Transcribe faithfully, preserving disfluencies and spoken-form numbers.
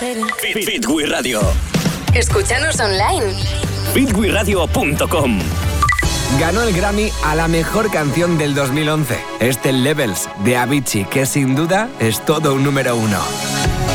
Fit, Fit We Radio. Escúchanos online. fit we radio punto com. Ganó el Grammy a la mejor canción del dos mil once. Este Levels de Avicii, que sin duda es todo un número uno.